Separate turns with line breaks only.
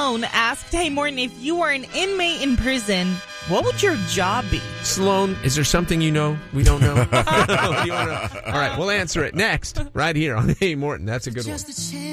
Sloan asked, hey, Morton, if you were an inmate in prison, what would your job be?
Sloan, is there something you know we don't know? All right, we'll answer it next, right here on Hey Morton. That's a good one.